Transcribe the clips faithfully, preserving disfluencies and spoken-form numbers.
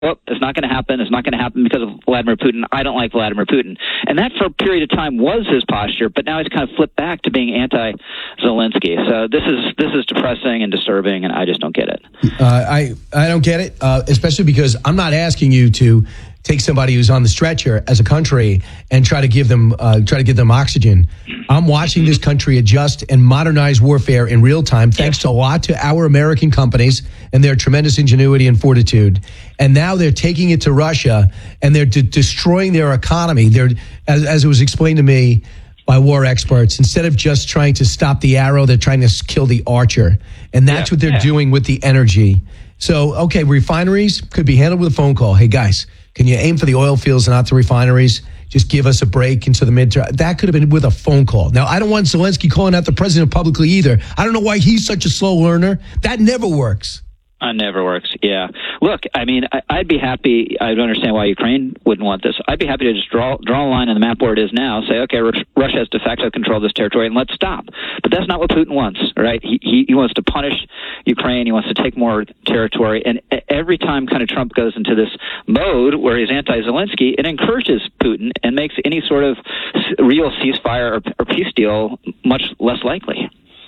oh, it's not going to happen. It's not going to happen because of Vladimir Putin. I don't like Vladimir Putin. And that for a period of time was his posture, but now he's kind of flipped back to being anti-Zelensky. So this is this is depressing and disturbing, and I just don't get it. Uh, I, I don't get it, uh, especially because I'm not asking you to take somebody who's on the stretcher as a country and try to give them uh, try to give them oxygen. I'm watching this country adjust and modernize warfare in real time, thanks to a lot to our American companies and their tremendous ingenuity and fortitude. And now they're taking it to Russia and they're de- destroying their economy. They're, as, as it was explained to me by war experts, instead of just trying to stop the arrow, they're trying to kill the archer. And that's yeah, what they're yeah. doing with the energy. So, okay, refineries could be handled with a phone call. Hey, guys, can you aim for the oil fields and not the refineries? Just give us a break into the midterm. That could have been with a phone call. Now, I don't want Zelensky calling out the president publicly either. I don't know why he's such a slow learner. That never works. It never works, yeah. Look, I mean, I, I'd be happy, I don't understand why Ukraine wouldn't want this. I'd be happy to just draw draw a line on the map where it is now, say, okay, Russia has de facto control of this territory, and let's stop. But that's not what Putin wants, right? He, he, he wants to punish Ukraine, he wants to take more territory, and every time kind of Trump goes into this mode where he's anti-Zelensky, it encourages Putin and makes any sort of real ceasefire or, or peace deal much less likely.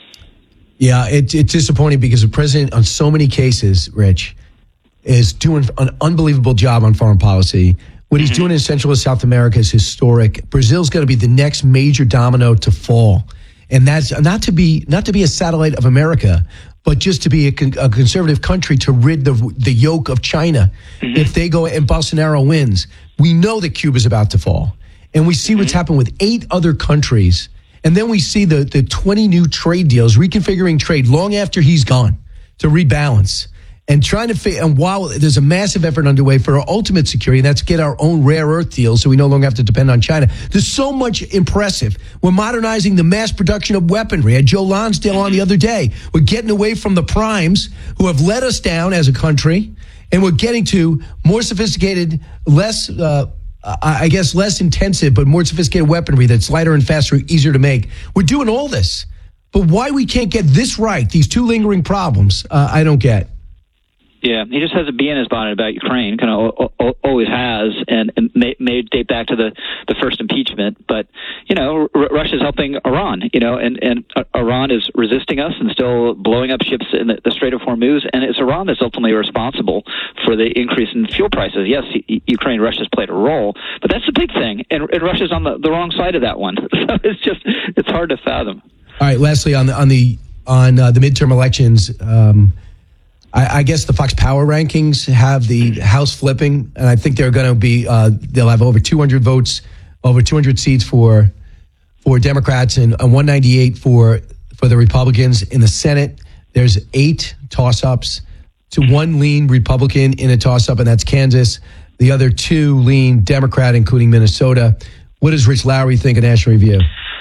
Yeah, it, it's disappointing because the president, on so many cases, Rich, is doing an unbelievable job on foreign policy. What he's doing in Central and South America is historic. Brazil's going to be the next major domino to fall, and that's not to be not to be a satellite of America, but just to be a, con- a conservative country to rid the the yoke of China. Mm-hmm. If they go and Bolsonaro wins, we know that Cuba's about to fall, and we see mm-hmm. what's happened with eight other countries. And then we see the, the twenty new trade deals, reconfiguring trade long after he's gone to rebalance. And trying to fit, and while there's a massive effort underway for our ultimate security, that's get our own rare earth deals so we no longer have to depend on China. There's so much impressive. We're modernizing the mass production of weaponry. I had Joe Lonsdale on the other day. We're getting away from the primes who have let us down as a country, and we're getting to more sophisticated, less uh I guess less intensive, but more sophisticated weaponry that's lighter and faster, easier to make. We're doing all this. But why we can't get this right, these two lingering problems, uh, I don't get. Yeah, he just has a bee in his bonnet about Ukraine, kind of o- o- always has, and it may, may date back to the, the first impeachment. But, you know, R- Russia's helping Iran, you know, and, and uh, Iran is resisting us and still blowing up ships in the, the Strait of Hormuz, and it's Iran that's ultimately responsible for the increase in fuel prices. Yes, y- Ukraine, Russia's played a role, but that's the big thing, and, and Russia's on the, the wrong side of that one. So it's just, it's hard to fathom. All right, lastly, on the, on the, on uh, the midterm elections, um, I, I guess the Fox Power rankings have the House flipping, and I think they're going to be, uh, they'll have over two hundred votes, over two hundred seats for for Democrats and uh, one ninety-eight for for the Republicans. In the Senate, there's eight toss-ups to one lean Republican in a toss-up, and that's Kansas. The other two lean Democrat, including Minnesota. What does Rich Lowry think of National Review?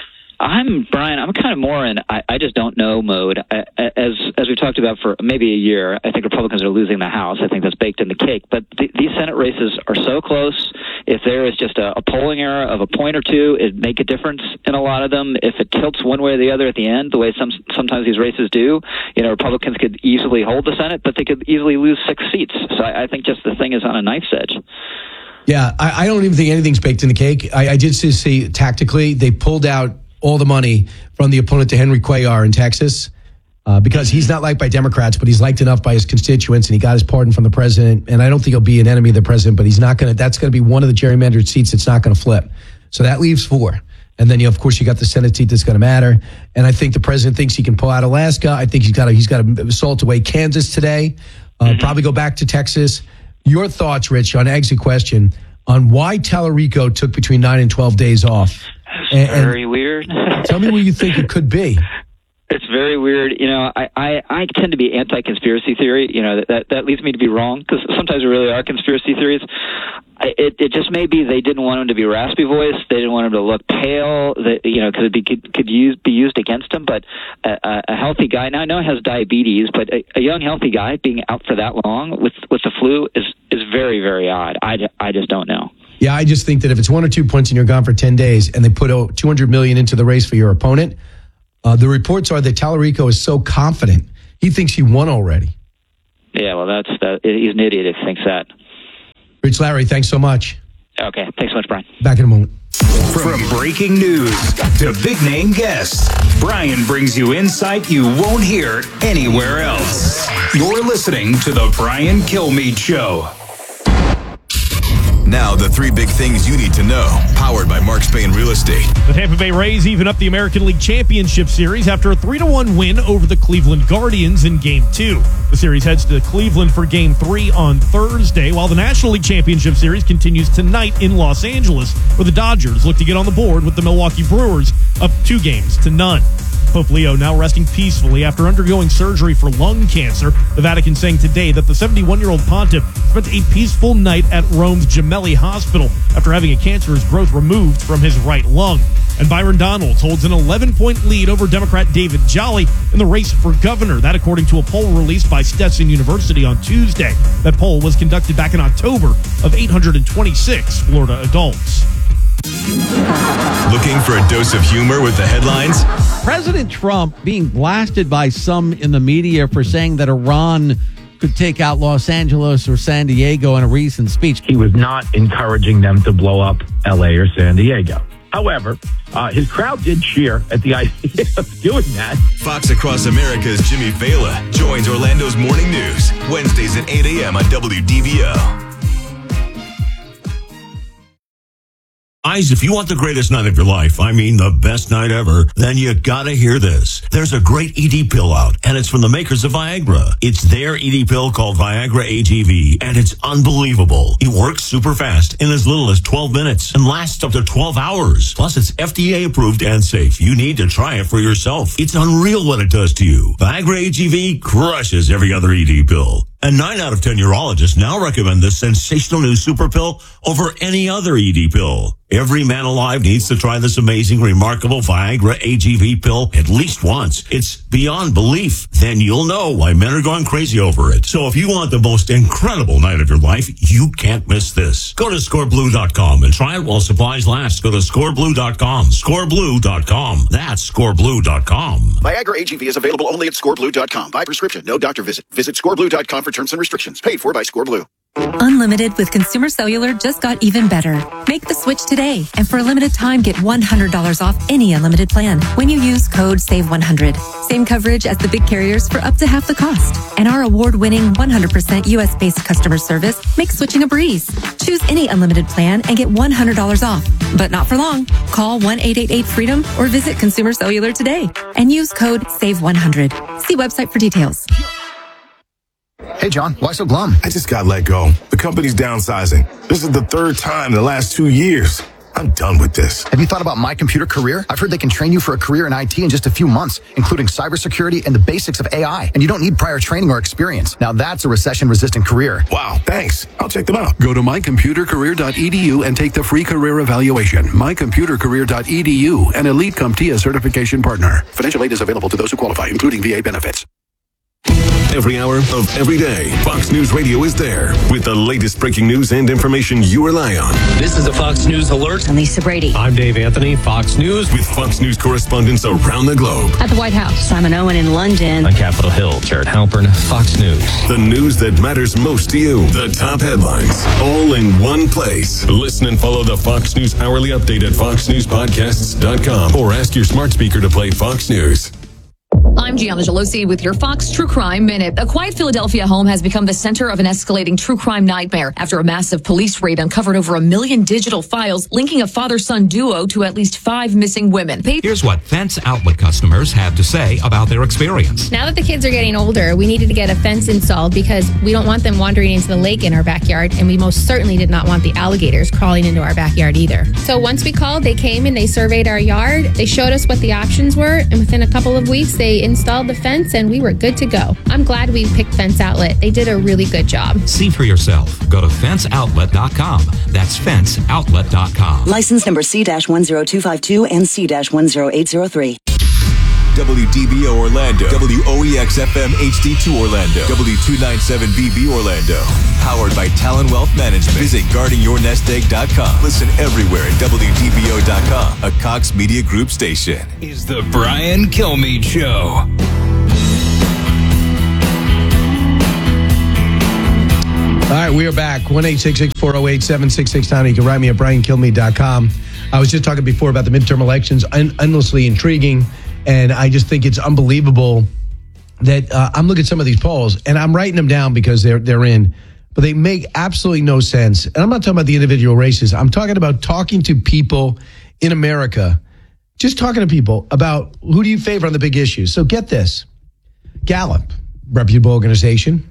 I'm Brian. I'm kind of more in I, I just don't know mode. I, as as we talked about for maybe a year, I think Republicans are losing the House. I think that's baked in the cake. But th- these Senate races are so close. If there is just a, a polling error of a point or two, it'd make a difference in a lot of them. If it tilts one way or the other at the end, the way some sometimes these races do, you know, Republicans could easily hold the Senate, but they could easily lose six seats. So I, I think just the thing is on a knife's edge. Yeah, I, I don't even think anything's baked in the cake. I, I did see tactically they pulled out all the money from the opponent to Henry Cuellar in Texas uh, because he's not liked by Democrats, but he's liked enough by his constituents, and he got his pardon from the president. And I don't think he'll be an enemy of the president, but he's not going to. That's going to be one of the gerrymandered seats that's not going to flip. So that leaves four. And then, you know, of course, you got the Senate seat that's going to matter. And I think the president thinks he can pull out Alaska. I think he's got to, he's got to assault away Kansas today. Uh, mm-hmm. Probably go back to Texas. Your thoughts, Rich, on exit question on why Tallarico took between nine and twelve days off. It's and, very weird. Tell me what you think it could be. It's very weird. You know, I, I, I tend to be anti-conspiracy theory. You know, that that leads me to be wrong because sometimes there really are conspiracy theories. I, it, it just may be they didn't want him to be raspy voice. They didn't want him to look pale. That, you know, because it be, could, could use, be used against him. But a, a healthy guy, now I know he has diabetes, but a, a young healthy guy being out for that long with, with the flu is, is very, very odd. I, I just don't know. Yeah, I just think that if it's one or two points and you're gone for ten days and they put oh, two hundred million dollars into the race for your opponent, uh, the reports are that Tallarico is so confident he thinks he won already. Yeah, well, that's that. He's an idiot if he thinks that. Rich Larry, thanks so much. Okay. Thanks so much, Brian. Back in a moment. From breaking news to big name guests, Brian brings you insight you won't hear anywhere else. You're listening to The Brian Kilmeade Show. Now, the three big things you need to know, powered by Mark Spain Real Estate. The Tampa Bay Rays even up the American League Championship Series after a three to one win over the Cleveland Guardians in Game two. The series heads to Cleveland for Game three on Thursday, while the National League Championship Series continues tonight in Los Angeles, where the Dodgers look to get on the board with the Milwaukee Brewers up two games to none. Pope Leo now resting peacefully after undergoing surgery for lung cancer. The Vatican saying today that the seventy-one-year-old pontiff spent a peaceful night at Rome's Gemelli Hospital after having a cancerous growth removed from his right lung. And Byron Donalds holds an eleven-point lead over Democrat David Jolly in the race for governor. That according to a poll released by Stetson University on Tuesday. That poll was conducted back in October of eight hundred twenty-six Florida adults. Looking for a dose of humor with the headlines? President Trump being blasted by some in the media for saying that Iran could take out Los Angeles or San Diego in a recent speech. He was not encouraging them to blow up L A or San Diego. However, uh, his crowd did cheer at the idea of doing that. Fox Across America's Jimmy Vela joins Orlando's Morning News, Wednesdays at eight a.m. on W D V O. Guys, if you want the greatest night of your life, I mean the best night ever, then you gotta hear this. There's a great E D pill out, and it's from the makers of Viagra. It's their E D pill called Viagra A G V, and it's unbelievable. It works super fast in as little as twelve minutes and lasts up to twelve hours. Plus, it's F D A approved and safe. You need to try it for yourself. It's unreal what it does to you. Viagra A G V crushes every other E D pill. And nine out of ten urologists now recommend this sensational new super pill over any other E D pill. Every man alive needs to try this amazing, remarkable Viagra A G V pill at least once. It's beyond belief. Then you'll know why men are going crazy over it. So if you want the most incredible night of your life, you can't miss this. Go to score blue dot com and try it while supplies last. Go to score blue dot com. score blue dot com. That's score blue dot com. Viagra A G V is available only at score blue dot com. By prescription, no doctor visit. Visit score blue dot com for terms and restrictions. Paid for by ScoreBlue. Unlimited with Consumer Cellular just got even better. Make the switch today, and for a limited time, get one hundred dollars off any unlimited plan when you use code save one hundred. Same coverage as the big carriers for up to half the cost. And our award-winning one hundred percent U S-based customer service makes switching a breeze. Choose any unlimited plan and get one hundred dollars off. But not for long. Call one eight eight eight freedom or visit Consumer Cellular today and use code save one hundred. See website for details. Hey, John, why so glum? I just got let go. The company's downsizing. This is the third time in the last two years. I'm done with this. Have you thought about My Computer Career? I've heard they can train you for a career in I T in just a few months, including cybersecurity and the basics of A I. And you don't need prior training or experience. Now that's a recession-resistant career. Wow, thanks. I'll check them out. Go to my computer career dot e d u and take the free career evaluation. my computer career dot e d u, an elite CompTIA certification partner. Financial aid is available to those who qualify, including V A benefits. Every hour of every day, Fox News Radio is there with the latest breaking news and information you rely on. This is a Fox News Alert. I'm Lisa Brady. I'm Dave Anthony, Fox News. With Fox News correspondents around the globe. At the White House, Simon Owen in London. On Capitol Hill, Jared Halpern, Fox News. The news that matters most to you. The top headlines, all in one place. Listen and follow the Fox News Hourly Update at fox news podcasts dot com or ask your smart speaker to play Fox News. I'm Gianna Gelosi with your Fox True Crime Minute. A quiet Philadelphia home has become the center of an escalating true crime nightmare after a massive police raid uncovered over a million digital files linking a father-son duo to at least five missing women. Here's what Fence Outlet customers have to say about their experience. Now that the kids are getting older, we needed to get a fence installed because we don't want them wandering into the lake in our backyard, and we most certainly did not want the alligators crawling into our backyard either. So once we called, they came and they surveyed our yard. They showed us what the options were, and within a couple of weeks, they installed the fence and we were good to go. I'm glad we picked Fence Outlet. They did a really good job. See for yourself. Go to fence outlet dot com. That's fence outlet dot com. License number C one zero two five two and C one zero eight zero three. W D B O Orlando, W O E X F M H D two Orlando, W two ninety-seven B B Orlando. Powered by Talon Wealth Management. Visit guarding your nest egg dot com. Listen everywhere at W D B O dot com, a Cox Media Group station. Is the Brian Kilmeade Show. right, we are back. one eight six six, four oh eight, seven six six nine. You can write me at brian kilmeade dot com. I was just talking before about the midterm elections, en- endlessly intriguing, and I just think it's unbelievable that uh, I'm looking at some of these polls, and I'm writing them down because they're they're in, but they make absolutely no sense. And I'm not talking about the individual races. I'm talking about talking to people in America, just talking to people about who do you favor on the big issues. So get this. Gallup, reputable organization.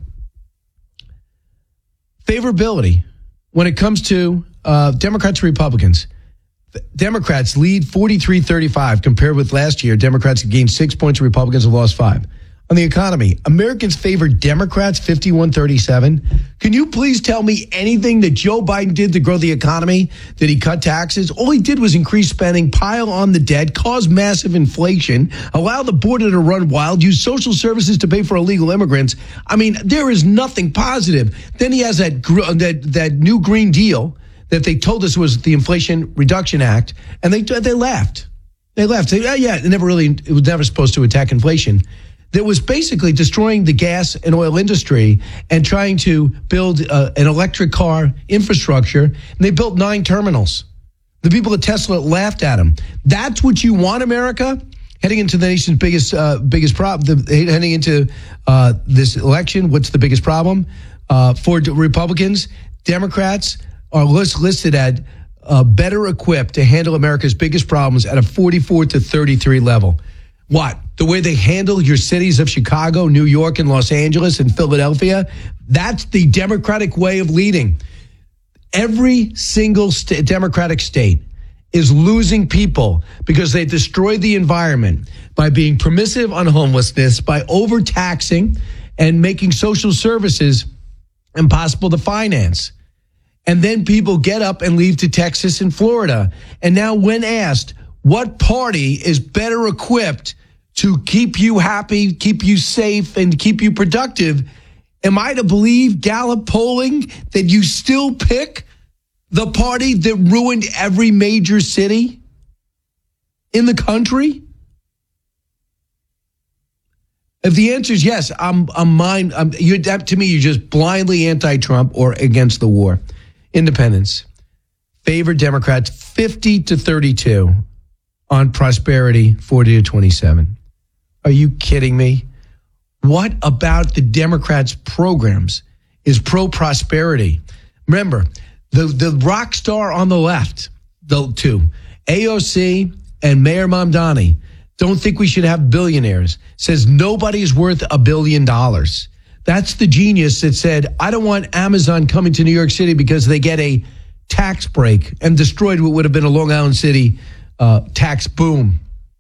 Favorability when it comes to uh, Democrats and Republicans. Democrats lead forty-three thirty-five compared with last year. Democrats have gained six points, Republicans have lost five. On the economy, Americans favor Democrats fifty-one thirty-seven. Can you please tell me anything that Joe Biden did to grow the economy? Did he cut taxes? All he did was increase spending, pile on the debt, cause massive inflation, allow the border to run wild, use social services to pay for illegal immigrants. I mean, there is nothing positive. Then he has that that that new Green Deal that they told us was the Inflation Reduction Act, and they they laughed. They laughed. They, oh, yeah, it never really it was never supposed to attack inflation. That was basically destroying the gas and oil industry and trying to build uh, an electric car infrastructure. And they built nine terminals. The people at Tesla laughed at them. That's what you want, America? Heading into the nation's biggest uh, biggest problem, heading into uh, this election, what's the biggest problem? Uh, for Republicans, Democrats are list, listed at uh, better equipped to handle America's biggest problems at a forty-four to thirty-three level. What? The way they handle your cities of Chicago, New York, and Los Angeles and Philadelphia? That's the Democratic way of leading. Every single st- Democratic state is losing people because they destroyed the environment by being permissive on homelessness, by overtaxing and making social services impossible to finance. And then people get up and leave to Texas and Florida. And now when asked, what party is better equipped to keep you happy, keep you safe, and keep you productive, am I to believe, Gallup polling, that you still pick the party that ruined every major city in the country? If the answer is yes, I'm, I'm mine. I'm, you, to me, you're just blindly anti-Trump or against the war. Independents favor Democrats fifty to thirty-two on prosperity, forty to twenty-seven. Are you kidding me? What about the Democrats' programs is pro-prosperity? Remember, the, the rock star on the left, the two, A O C and Mayor Mamdani, don't think we should have billionaires, says nobody's worth a billion dollars. That's the genius that said, I don't want Amazon coming to New York City because they get a tax break and destroyed what would have been a Long Island City uh, tax boom.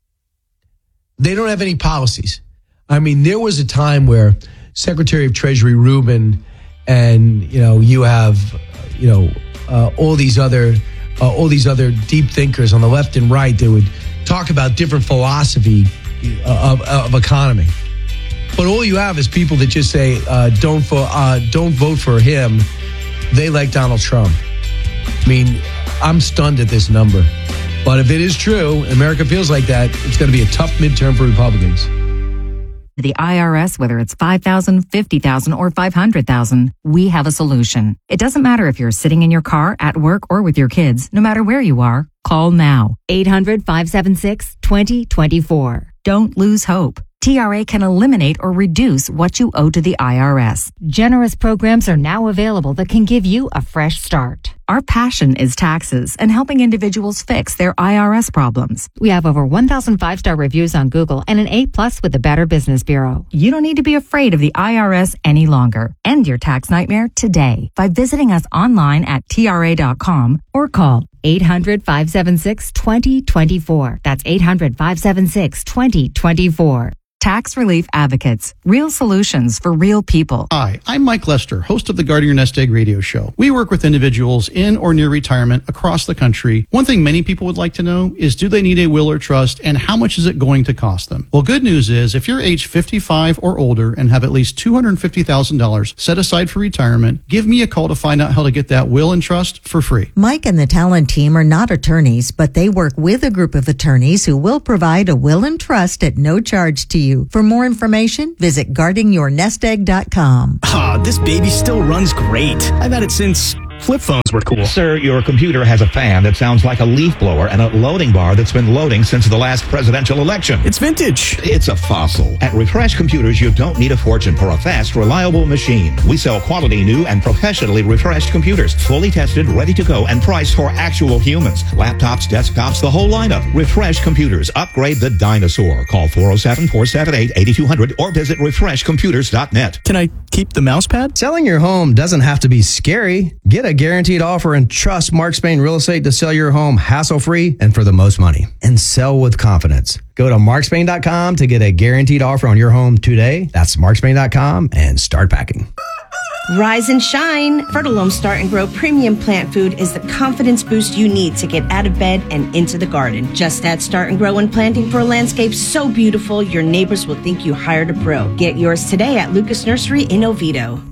They don't have any policies. I mean, there was a time where Secretary of Treasury Rubin and, you know, you have, you know, uh, all these other, uh, all these other deep thinkers on the left and right that would talk about different philosophy of, of economy. But all you have is people that just say, uh, don't, vo- uh, don't vote for him. They like Donald Trump. I mean, I'm stunned at this number. But if it is true, America feels like that, it's going to be a tough midterm for Republicans. The I R S, whether it's five thousand, fifty thousand, or five hundred thousand, we have a solution. It doesn't matter if you're sitting in your car, at work, or with your kids. No matter where you are, call now. eight hundred, five seven six, two zero two four. Don't lose hope. T R A can eliminate or reduce what you owe to the I R S. Generous programs are now available that can give you a fresh start. Our passion is taxes and helping individuals fix their I R S problems. We have over one thousand five-star reviews on Google and an A plus with the Better Business Bureau. You don't need to be afraid of the I R S any longer. End your tax nightmare today by visiting us online at T R A dot com or call eight hundred, five seven six, two zero two four. That's eight hundred, five seven six, two zero two four. Tax Relief Advocates. Real solutions for real people. Hi, I'm Mike Lester, host of the Guarding Your Nest Egg radio show. We work with individuals in or near retirement across the country. One thing many people would like to know is, do they need a will or trust, and how much is it going to cost them? Well, good news is, if you're age fifty-five or older and have at least two hundred fifty thousand dollars set aside for retirement, give me a call to find out how to get that will and trust for free. Mike and the Talent team are not attorneys, but they work with a group of attorneys who will provide a will and trust at no charge to you you. For more information, visit guarding your nest egg dot com. Ah, this baby still runs great. I've had it since flip phones were cool. Sir, your computer has a fan that sounds like a leaf blower and a loading bar that's been loading since the last presidential election. It's vintage. It's a fossil. At Refresh Computers, you don't need a fortune for a fast, reliable machine. We sell quality new and professionally refreshed computers, fully tested, ready to go, and priced for actual humans. Laptops, desktops, the whole lineup. Refresh Computers. Upgrade the dinosaur. Call four oh seven, four seven eight, eight two hundred or visit refresh computers dot net. Can I keep the mouse pad? Selling your home doesn't have to be scary. Get a guaranteed offer and trust Mark Spain Real Estate to sell your home hassle-free and for the most money. And sell with confidence. Go to mark spain dot com to get a guaranteed offer on your home today. That's mark spain dot com and start packing. Rise and shine. Fertilome Start and Grow Premium Plant Food is the confidence boost you need to get out of bed and into the garden. Just add Start and Grow and planting for a landscape so beautiful your neighbors will think you hired a pro. Get yours today at Lucas Nursery in Oviedo.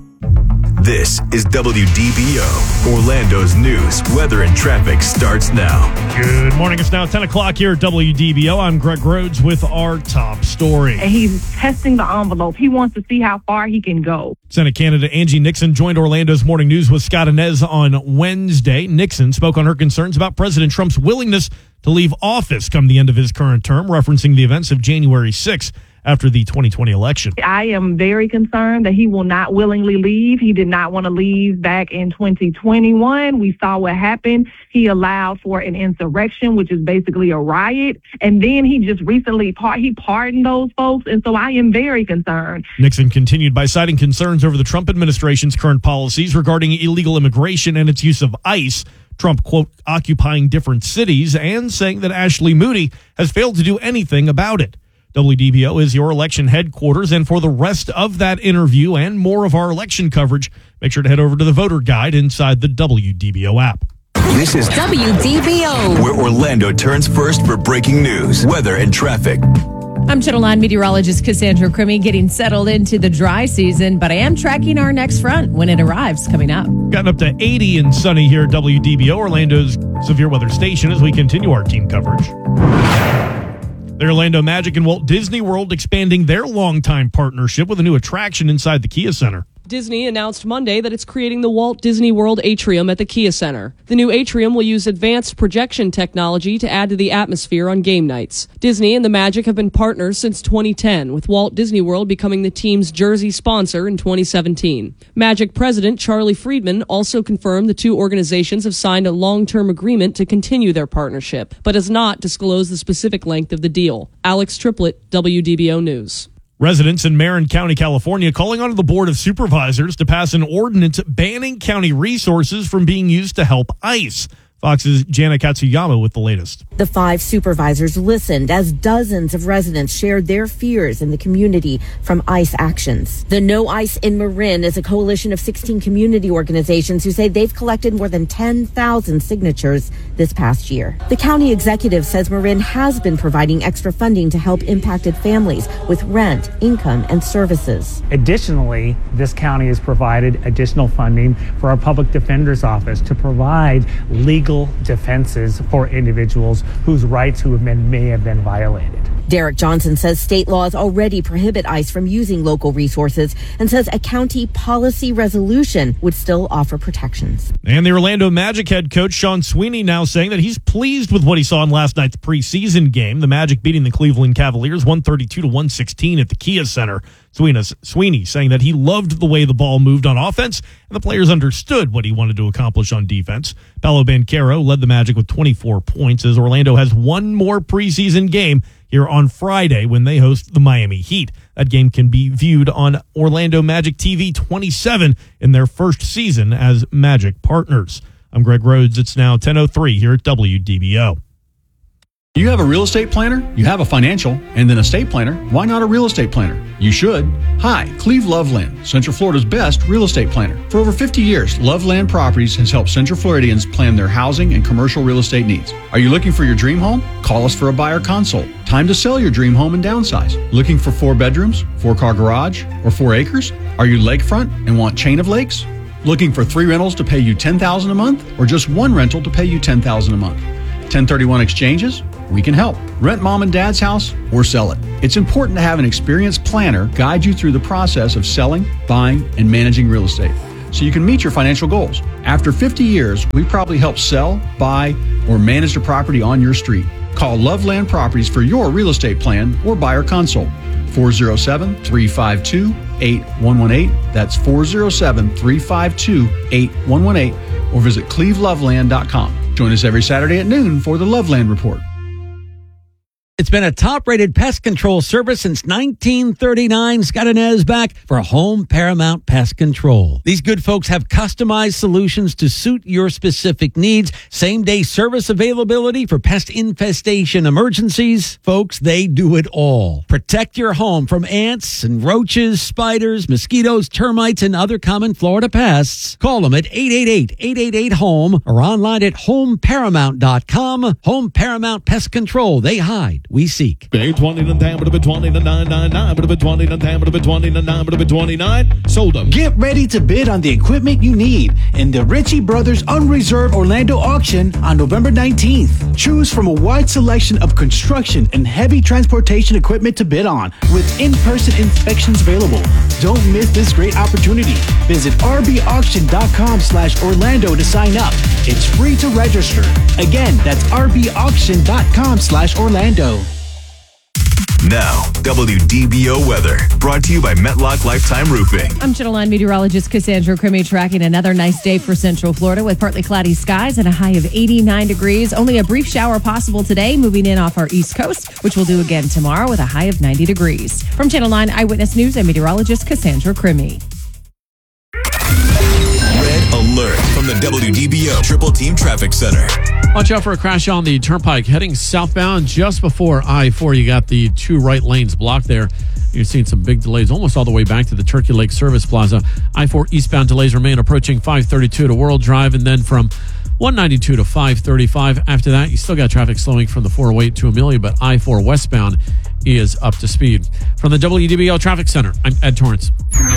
This is W D B O, Orlando's news, weather, and traffic starts now. Good morning. It's now ten o'clock here at W D B O. I'm Greg Rhodes with our top story. And he's testing the envelope. He wants to see how far he can go. Senate candidate Angie Nixon joined Orlando's Morning News with Scott Inez on Wednesday. Nixon spoke on her concerns about President Trump's willingness to leave office come the end of his current term, referencing the events of January sixth. After the twenty twenty election. I am very concerned that he will not willingly leave. He did not want to leave back in twenty twenty-one. We saw what happened. He allowed for an insurrection, which is basically a riot. And then he just recently par- he pardoned those folks. And so I am very concerned. Nixon continued by citing concerns over the Trump administration's current policies regarding illegal immigration and its use of ICE. Trump, quote, occupying different cities, and saying that Ashley Moody has failed to do anything about it. W D B O is your election headquarters, and for the rest of that interview and more of our election coverage, make sure to head over to the voter guide inside the W D B O app. This is W D B O, where Orlando turns first for breaking news, weather, and traffic. I'm Channel nine meteorologist Cassandra Crimmy, getting settled into the dry season, but I am tracking our next front when it arrives coming up. Gotten up to eighty and sunny here at W D B O, Orlando's severe weather station, as we continue our team coverage. The Orlando Magic and Walt Disney World expanding their longtime partnership with a new attraction inside the Kia Center. Disney announced Monday that it's creating the Walt Disney World Atrium at the Kia Center. The new atrium will use advanced projection technology to add to the atmosphere on game nights. Disney and the Magic have been partners since twenty ten, with Walt Disney World becoming the team's jersey sponsor in twenty seventeen. Magic president Charlie Friedman also confirmed the two organizations have signed a long-term agreement to continue their partnership, but has not disclosed the specific length of the deal. Alex Triplett, W D B O News. Residents in Marin County, California, calling on the Board of Supervisors to pass an ordinance banning county resources from being used to help ICE. Fox's Jana Katsuyama with the latest. The five supervisors listened as dozens of residents shared their fears in the community from ICE actions. The No ICE in Marin is a coalition of sixteen community organizations who say they've collected more than ten thousand signatures this past year. The county executive says Marin has been providing extra funding to help impacted families with rent, income, and services. Additionally, this county has provided additional funding for our public defender's office to provide legal defenses for individuals whose rights who have been, may have been violated. Derek Johnson says state laws already prohibit ICE from using local resources and says a county policy resolution would still offer protections. And the Orlando Magic head coach Sean Sweeney now saying that he's pleased with what he saw in last night's preseason game. The Magic beating the Cleveland Cavaliers one thirty-two to one sixteen at the Kia Center. Sweeney, Sweeney saying that he loved the way the ball moved on offense and the players understood what he wanted to accomplish on defense. Paolo Banchero led the Magic with twenty-four points as Orlando has one more preseason game here on Friday when they host the Miami Heat. That game can be viewed on Orlando Magic T V twenty-seven in their first season as Magic partners. I'm Greg Rhodes. It's now ten oh three here at W D B O. You have a real estate planner, you have a financial, and then a estate planner. Why not a real estate planner? You should. Hi, Cleve Loveland, Central Florida's best real estate planner. For over fifty years, Loveland Properties has helped Central Floridians plan their housing and commercial real estate needs. Are you looking for your dream home? Call us for a buyer consult. Time to sell your dream home and downsize. Looking for four bedrooms, four-car garage, or four acres? Are you lakefront and want chain of lakes? Looking for three rentals to pay you ten thousand dollars a month, or just one rental to pay you ten thousand dollars a month? ten thirty-one exchanges? we can help. Rent mom and dad's house or sell it. It's important to have an experienced planner guide you through the process of selling, buying, and managing real estate so you can meet your financial goals. After fifty years, we've probably helped sell, buy, or manage the property on your street. Call Loveland Properties for your real estate plan or buyer consult. four oh seven, three five two, eight one one eight. That's four oh seven, three five two, eight one one eight. Or visit cleve loveland dot com. Join us every Saturday at noon for the Loveland Report. It's been a top-rated pest control service since nineteen thirty-nine. Scott Inez back for Home Paramount Pest Control. These good folks have customized solutions to suit your specific needs. Same-day service availability for pest infestation emergencies. Folks, they do it all. Protect your home from ants and roaches, spiders, mosquitoes, termites, and other common Florida pests. Call them at eight eight eight, eight eight eight, HOME or online at home paramount dot com. Home Paramount Pest Control. They hide. We seek. twenty to ten, but a bit twenty to nine ninety-nine, but a bit twenty to ten, but a bit twenty to nine, but a bit twenty-nine. Sold them. Get ready to bid on the equipment you need in the Ritchie Brothers Unreserved Orlando auction on November nineteenth. Choose from a wide selection of construction and heavy transportation equipment to bid on with in-person inspections available. Don't miss this great opportunity. Visit rbauction.com slash Orlando to sign up. It's free to register. Again, that's rbauction.com slash Orlando. Now, W D B O weather, brought to you by Metlock Lifetime Roofing. I'm Channel nine meteorologist Cassandra Crimmy, tracking another nice day for Central Florida with partly cloudy skies and a high of eighty-nine degrees. Only a brief shower possible today, moving in off our east coast, which we'll do again tomorrow with a high of ninety degrees. From Channel nine Eyewitness News, I'm meteorologist Cassandra Crimmy. Red alert from the W D B O Triple Team Traffic Center. Watch out for a crash on the Turnpike heading southbound just before I four. You got the two right lanes blocked there. You're seeing some big delays almost all the way back to the Turkey Lake Service Plaza. I four eastbound delays remain approaching five thirty-two to World Drive, and then from one ninety-two to five thirty-five. After that, you still got traffic slowing from the four oh eight to Amelia, but I four westbound is up to speed. From the W D B O Traffic Center, I'm Ed Torrance.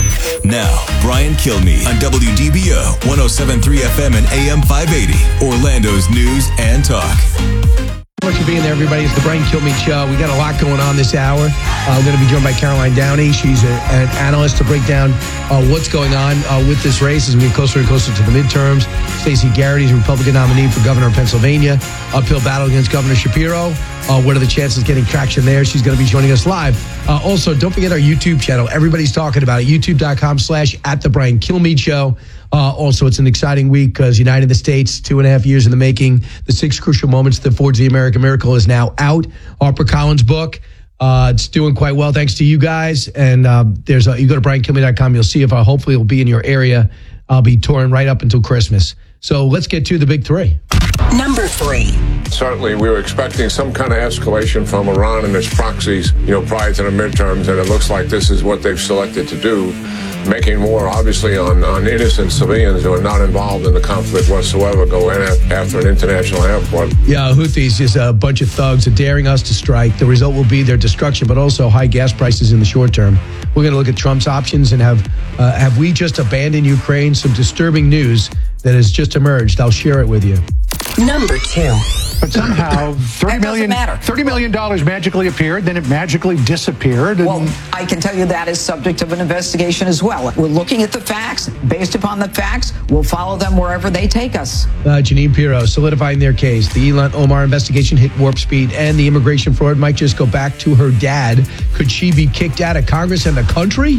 Now, Brian Kilmeade on W D B O one oh seven point three F M and A M five eighty, Orlando's news and talk. Thanks for being there, everybody. It's the Brian Kilmeade Show. We got a lot going on this hour. Uh, we're going to be joined by Caroline Downey. She's a, an analyst to break down uh, what's going on uh, with this race as we get closer and closer to the midterms. Stacey Garrity is a Republican nominee for governor of Pennsylvania. Uphill battle against Governor Shapiro. Uh, what are the chances of getting traction there? She's going to be joining us live. Uh, also, don't forget our YouTube channel. Everybody's talking about it. YouTube.com slash at the Brian Kilmeade Show. Uh, also, it's an exciting week because United the States, two and a half years in the making. The Six Crucial Moments that Forged the American Miracle is now out. HarperCollins book. Uh, it's doing quite well thanks to you guys. And uh, there's a, you go to brian kilmeade dot com. You'll see if I hopefully will be in your area. I'll be touring right up until Christmas. So let's get to the big three. Number three. Certainly, we were expecting some kind of escalation from Iran and its proxies, you know, prior to the midterms, and it looks like this is what they've selected to do, making war, obviously, on, on innocent civilians who are not involved in the conflict whatsoever, go in after an international airport. Yeah, Houthis is a bunch of thugs daring us to strike. The result will be their destruction, but also high gas prices in the short term. We're going to look at Trump's options and have uh, have we just abandoned Ukraine? Some disturbing news that has just emerged. I'll share it with you. Number two. But somehow thirty million dollars thirty million dollars magically appeared, then it magically disappeared. And well, I can tell you that is subject of an investigation as well. We're looking at the facts. Based upon the facts, we'll follow them wherever they take us. Uh, Janine Pirro solidifying their case. The Ilhan Omar investigation hit warp speed, and the immigration fraud might just go back to her dad. Could she be kicked out of Congress and the country?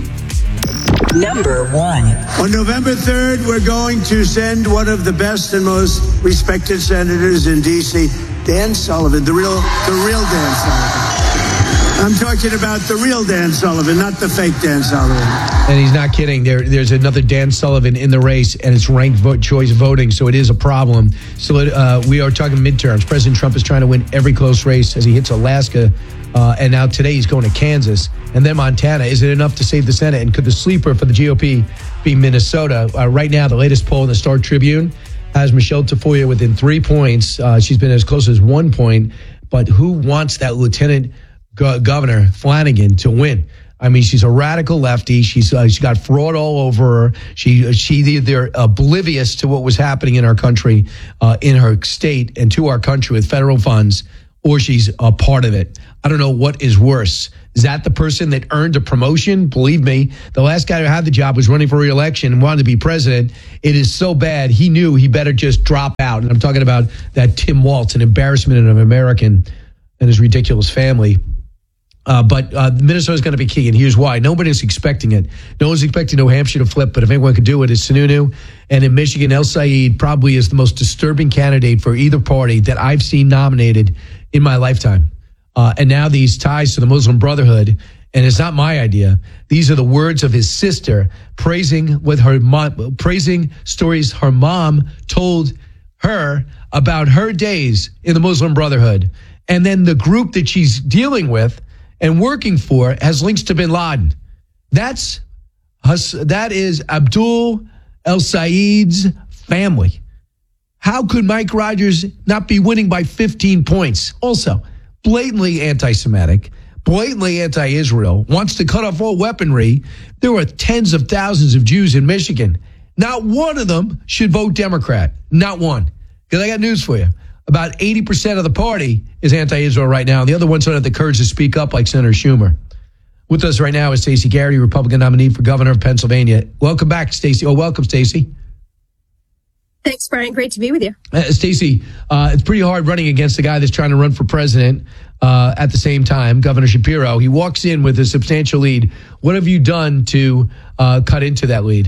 Number one. On November third, we're going to send one of the best and most respected senators in D C, Dan Sullivan, the real, the real Dan Sullivan. I'm talking about the real Dan Sullivan, not the fake Dan Sullivan. And he's not kidding. There, there's another Dan Sullivan in the race, and it's ranked vote choice voting, so it is a problem. So uh, we are talking midterms. President Trump is trying to win every close race as he hits Alaska. Uh, and now today he's going to Kansas and then Montana. Is it enough to save the Senate? And could the sleeper for the G O P be Minnesota? Uh, right now, the latest poll in the Star Tribune has Michelle Tafoya within three points. Uh, she's been as close as one point. But who wants that Lieutenant Go- Governor Flanagan to win? I mean, she's a radical lefty. She's uh, she got fraud all over her. She she they're oblivious to what was happening in our country, uh, in her state, and to our country with federal funds. or she's a part of it. I don't know what is worse. Is that the person that earned a promotion? Believe me, the last guy who had the job was running for re-election and wanted to be president. It is so bad, he knew he better just drop out. And I'm talking about that Tim Walz, an embarrassment of an American and his ridiculous family. Uh, but uh, Minnesota's going to be key, and here's why. Nobody's expecting it. No one's expecting New Hampshire to flip, but if anyone could do it, it's Sununu. And in Michigan, El Said probably is the most disturbing candidate for either party that I've seen nominated in my lifetime. Uh, and now these ties to the Muslim Brotherhood, and it's not my idea. These are the words of his sister praising with her mom, praising stories her mom told her about her days in the Muslim Brotherhood. And then the group that she's dealing with and working for has links to bin Laden. That's that is Abdul El Said's family. How could Mike Rogers not be winning by fifteen points? Also, blatantly anti-Semitic, blatantly anti-Israel, wants to cut off all weaponry. There were tens of thousands of Jews in Michigan. Not one of them should vote Democrat. Not one. Because I got news for you. About eighty percent of the party is anti-Israel right now. And the other ones don't have the courage to speak up like Senator Schumer. With us right now is Stacey Garrity, Republican nominee for governor of Pennsylvania. Welcome back, Stacey. Oh, welcome, Stacey. Thanks, Brian. Great to be with you. Uh, Stacey, uh, it's pretty hard running against the guy that's trying to run for president uh, at the same time, Governor Shapiro. He walks in with a substantial lead. What have you done to uh, cut into that lead?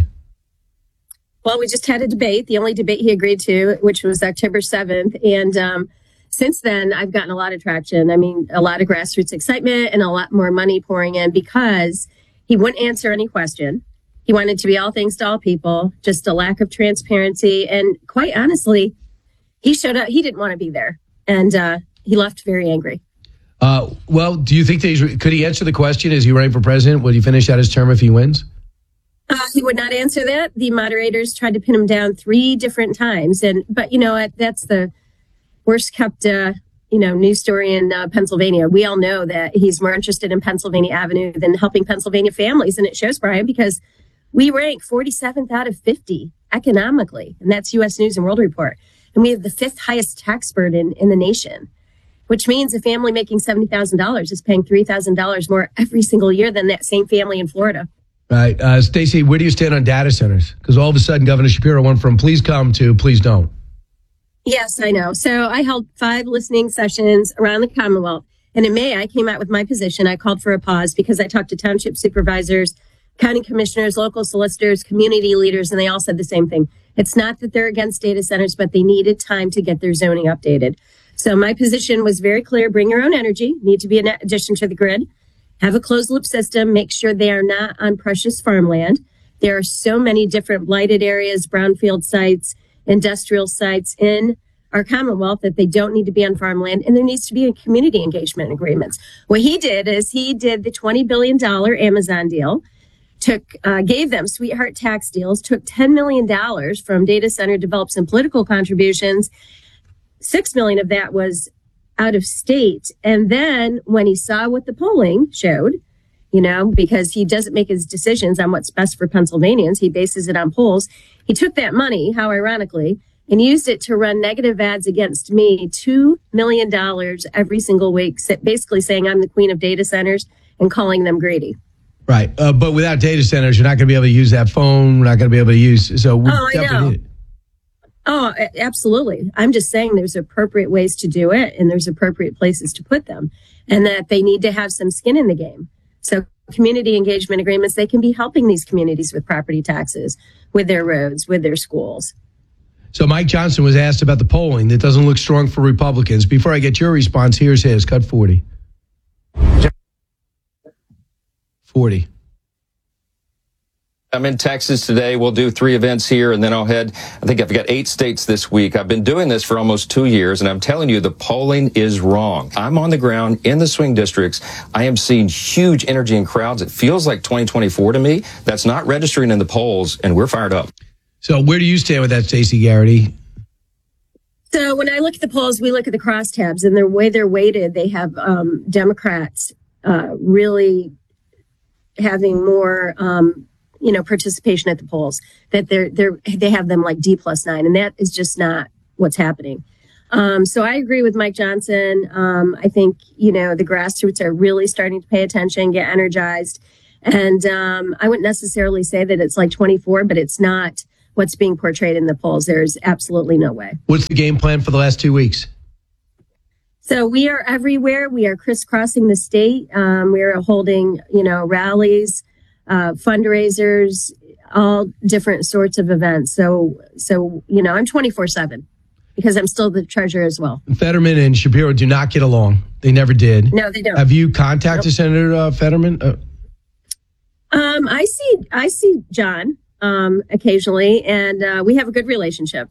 Well, we just had a debate, the only debate he agreed to, which was October seventh. And um, since then, I've gotten a lot of traction. I mean, a lot of grassroots excitement and a lot more money pouring in because he wouldn't answer any question. He wanted to be all things to all people, just a lack of transparency. And quite honestly, he showed up. He didn't want to be there. And uh, he left very angry. Uh, well, do you think that he's, could he answer the question? Is he running for president? Will he finish out his term if he wins? Uh, he would not answer that. The moderators tried to pin him down three different times. And but, you know, that's the worst kept, uh, you know, news story in uh, Pennsylvania. We all know that he's more interested in Pennsylvania Avenue than helping Pennsylvania families. And it shows, Brian, because we rank forty-seventh out of fifty economically. And that's U S News and World Report. And we have the fifth highest tax burden in the nation, which means a family making seventy thousand dollars is paying three thousand dollars more every single year than that same family in Florida. Right. Uh, Stacey, where do you stand on data centers? Because all of a sudden, Governor Shapiro went from please come to please don't. Yes, I know. So I held five listening sessions around the Commonwealth. And in May, I came out with my position. I called for a pause because I talked to township supervisors, county commissioners, local solicitors, community leaders, and they all said the same thing. It's not that they're against data centers, but they needed time to get their zoning updated. So my position was very clear. Bring your own energy, need to be an addition to the grid. Have a closed loop system. Make sure they are not on precious farmland. There are so many different blighted areas, brownfield sites, industrial sites in our Commonwealth that they don't need to be on farmland. And there needs to be a community engagement agreements. What he did is he did the twenty billion dollars Amazon deal, took, uh, gave them sweetheart tax deals, took ten million dollars from data center develops and political contributions. six million dollars of that was out of state. And then when he saw what the polling showed, you know, because he doesn't make his decisions on what's best for Pennsylvanians, he bases it on polls. He took that money, how ironically, and used it to run negative ads against me, two million dollars every single week, basically saying I'm the queen of data centers and calling them greedy. Right. Uh, but without data centers, you're not going to be able to use that phone. We're not going to be able to use. So we oh, definitely I know. need it. Oh, absolutely. I'm just saying there's appropriate ways to do it and there's appropriate places to put them and that they need to have some skin in the game. So community engagement agreements, they can be helping these communities with property taxes, with their roads, with their schools. So Mike Johnson was asked about the polling that doesn't look strong for Republicans. Before I get your response, here's his. Cut forty. forty. I'm in Texas today. We'll do three events here, and then I'll head, I think I've got eight states this week. I've been doing this for almost two years, and I'm telling you, the polling is wrong. I'm on the ground in the swing districts. I am seeing huge energy and crowds. It feels like twenty twenty-four to me. That's not registering in the polls, and we're fired up. So where do you stand with that, Stacey Garrity? So when I look at the polls, we look at the crosstabs, and the way they're weighted, they have um, Democrats uh, really having more um you know, participation at the polls, that they're, they're, they have them like D plus nine. And that is just not what's happening. Um, so I agree with Mike Johnson. Um, I think, you know, the grassroots are really starting to pay attention, get energized. And um, I wouldn't necessarily say that it's like twenty-four, but it's not what's being portrayed in the polls. There's absolutely no way. What's the game plan for the last two weeks? So we are everywhere. We are crisscrossing the state. Um, we are holding, you know, rallies, uh, fundraisers, all different sorts of events. So, so you know, I'm twenty-four seven because I'm still the treasurer as well. Fetterman and Shapiro do not get along. They never did. No, they don't. Have you contacted Nope. Senator uh, Fetterman? Uh, Um, I see, I see John um, occasionally, and uh, we have a good relationship.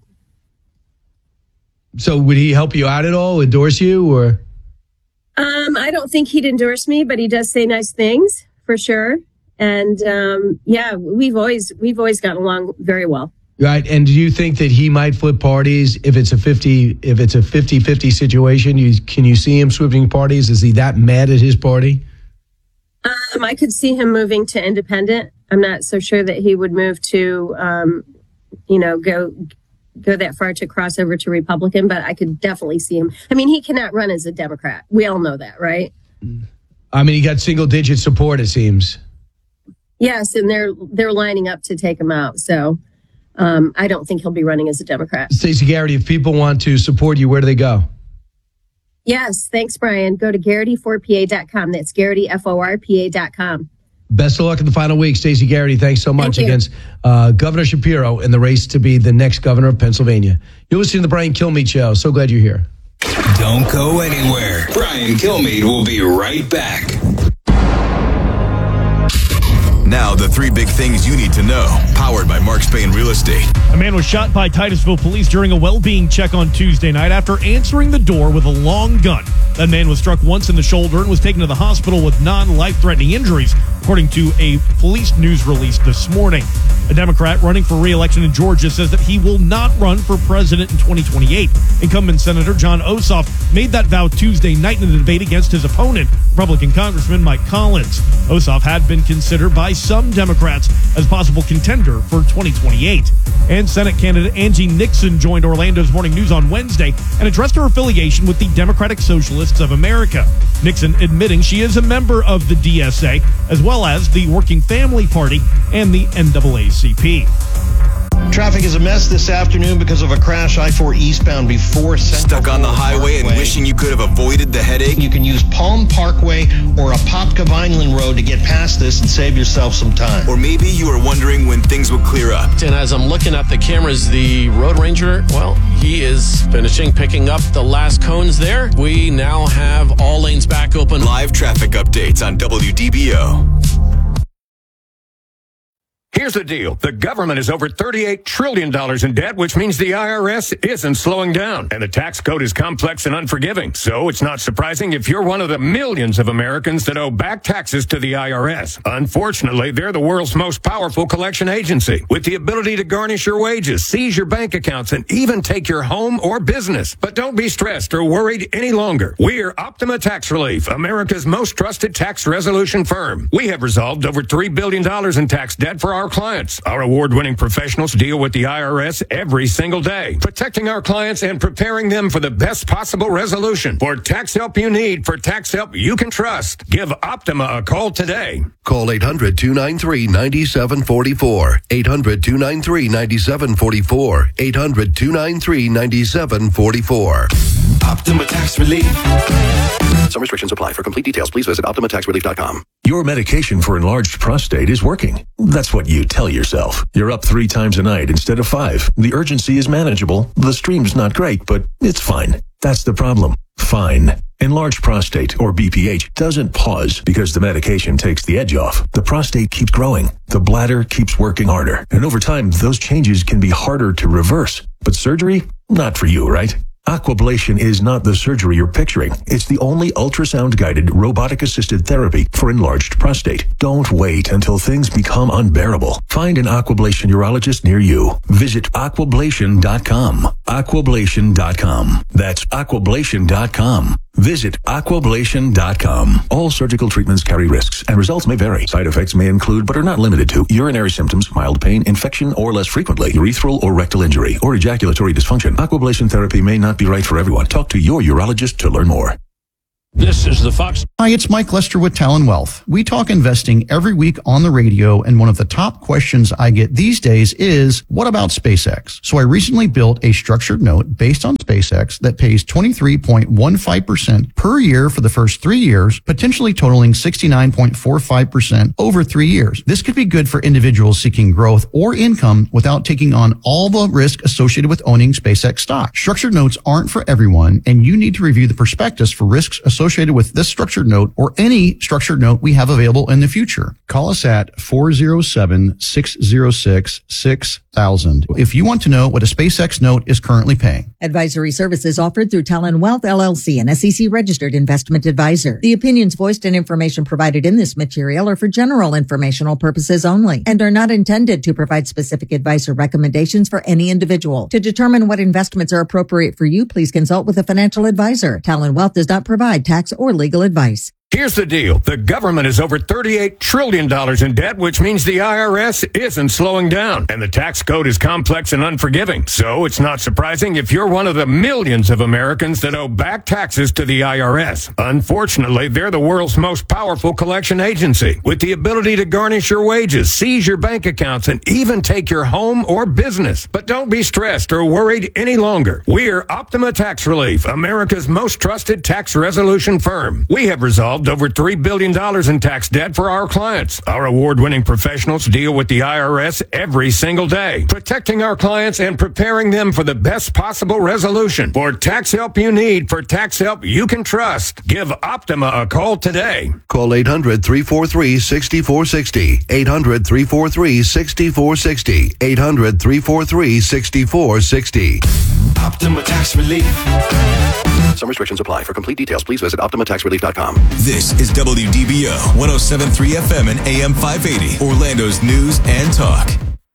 so would he help you out at all, endorse you, or? Um, I don't think he'd endorse me, but he does say nice things for sure. And um, yeah, we've always we've always gotten along very well. Right, and do you think that he might flip parties if it's a fifty if it's a fifty-fifty situation? You can you see him switching parties? Is he that mad at his party? Um, I could see him moving to independent. I'm not so sure that he would move to, um, you know, go go that far to cross over to Republican, but I could definitely see him. I mean, he cannot run as a Democrat. We all know that, right? I mean, he got single digit support, it seems. Yes, and they're they're lining up to take him out. So um, I don't think he'll be running as a Democrat. Stacey Garrity, if people want to support you, where do they go? Yes, thanks, Brian. Go to Garrity four P A dot com. That's Garrity, F O R P A dot com. Best of luck in the final week. Stacey Garrity, thanks so much Thank you. against uh, Governor Shapiro in the race to be the next governor of Pennsylvania. You're listening to the Brian Kilmeade Show. So glad you're here. Don't go anywhere. Brian Kilmeade will be right back. Now, the three big things you need to know. Powered by Mark Spain Real Estate. A man was shot by Titusville police during a well-being check on Tuesday night after answering the door with a long gun. That man was struck once in the shoulder and was taken to the hospital with non-life-threatening injuries, according to a police news release this morning. A Democrat running for re-election in Georgia says that he will not run for president in twenty twenty-eight. Incumbent Senator Jon Ossoff made that vow Tuesday night in a debate against his opponent, Republican Congressman Mike Collins. Ossoff had been considered by some Democrats as possible contender for twenty twenty-eight. And Senate candidate Angie Nixon joined Orlando's Morning News on Wednesday and addressed her affiliation with the Democratic Socialists of America. Nixon admitting she is a member of the D S A, as well as the Working Family Party and the N double A C P. Traffic is a mess this afternoon because of a crash I four eastbound before Central Stuck on the highway and wishing you could have avoided the headache? You can use Palm Parkway or Apopka Vineland Road to get past this and save yourself some time. Or maybe you were wondering when things would clear up. And as I'm looking at the cameras, the Road Ranger, well, he is finishing picking up the last cones there. We now have all lanes back open. Live traffic updates on W D B O. Here's the deal. The government is over thirty-eight trillion dollars in debt, which means the I R S isn't slowing down. And the tax code is complex and unforgiving. So it's not surprising if you're one of the millions of Americans that owe back taxes to the I R S. Unfortunately, they're the world's most powerful collection agency with the ability to garnish your wages, seize your bank accounts, and even take your home or business. But don't be stressed or worried any longer. We're Optima Tax Relief, America's most trusted tax resolution firm. We have resolved over three billion dollars in tax debt for our clients. Our award-winning professionals deal with the I R S every single day, protecting our clients and preparing them for the best possible resolution. For tax help you need, for tax help you can trust, give Optima a call today. Call eight hundred, two nine three, nine seven four four. eight hundred, two nine three, nine seven four four. eight hundred, two nine three, nine seven four four. Optima Tax Relief. Some restrictions apply. For complete details, please visit optima tax relief dot com. Your medication for enlarged prostate is working. That's what you tell yourself. You're up three times a night instead of five. The urgency is manageable. The stream's not great, but it's fine. That's the problem. Fine. Enlarged prostate, or B P H, doesn't pause because the medication takes the edge off. The prostate keeps growing. The bladder keeps working harder. And over time, those changes can be harder to reverse. But surgery? Not for you, right? Aquablation is not the surgery you're picturing. It's the only ultrasound-guided, robotic-assisted therapy for enlarged prostate. Don't wait until things become unbearable. Find an Aquablation urologist near you. Visit aquablation dot com. aquablation dot com. That's aquablation dot com. Visit aquablation dot com. All surgical treatments carry risks, and results may vary. Side effects may include, but are not limited to, urinary symptoms, mild pain, infection, or less frequently, urethral or rectal injury, or ejaculatory dysfunction. Aquablation therapy may not be right for everyone. Talk to your urologist to learn more. This is the Fox. Hi, it's Mike Lester with Talon Wealth. We talk investing every week on the radio, and one of the top questions I get these days is, what about SpaceX? So I recently built a structured note based on SpaceX that pays twenty-three point one five percent per year for the first three years, potentially totaling sixty-nine point four five percent over three years. This could be good for individuals seeking growth or income without taking on all the risk associated with owning SpaceX stock. Structured notes aren't for everyone, and you need to review the prospectus for risks associated associated with this structured note or any structured note we have available in the future. Call us at four oh seven, six oh six, six thousand if you want to know what a SpaceX note is currently paying. Advisory services offered through Talon Wealth, L L C, an S E C-registered investment advisor. The opinions voiced and information provided in this material are for general informational purposes only and are not intended to provide specific advice or recommendations for any individual. To determine what investments are appropriate for you, please consult with a financial advisor. Talon Wealth does not provide tax or legal advice. Here's the deal. The government is over thirty-eight trillion dollars in debt, which means the I R S isn't slowing down. And the tax code is complex and unforgiving. So it's not surprising if you're one of the millions of Americans that owe back taxes to the I R S. Unfortunately, they're the world's most powerful collection agency, with the ability to garnish your wages, seize your bank accounts, and even take your home or business. But don't be stressed or worried any longer. We're Optima Tax Relief, America's most trusted tax resolution firm. We have resolved over three billion dollars in tax debt for our clients. Our award-winning professionals deal with the I R S every single day, protecting our clients and preparing them for the best possible resolution. For tax help you need, for tax help you can trust, give Optima a call today. Call eight hundred, three four three, six four six zero, eight hundred, three four three, six four six zero, eight hundred, three four three, six four six zero. Optima Tax Relief. Some restrictions apply. For complete details, please visit optima tax relief dot com. This is W D B O one oh seven point three F M and A M five eighty, Orlando's news and talk.